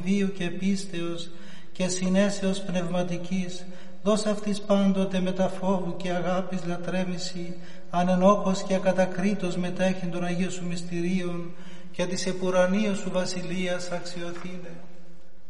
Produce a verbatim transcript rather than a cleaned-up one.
βίου και πίστεως και συνέσεως πνευματικής, δώσ' αυτής πάντοτε με τα φόβου και αγάπης λατρέμηση, ανενόχως και ακατακρίτως μετέχει των Αγίων Σου μυστηρίων και της επουρανίου Σου βασιλείας αξιοθήνε.